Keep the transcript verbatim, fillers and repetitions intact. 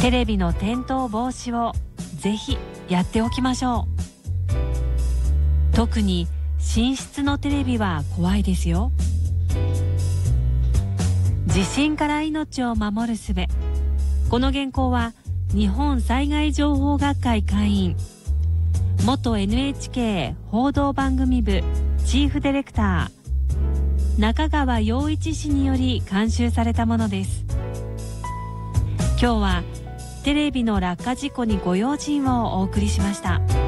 テレビの転倒防止をぜひやっておきましょう。特に寝室のテレビは怖いですよ。地震から命を守る術。この原稿は日本災害情報学会会員、元 エヌエイチケー 報道番組部チーフディレクター中川陽一氏により監修されたものです。今日はテレビの落下事故にご用心をお送りしました。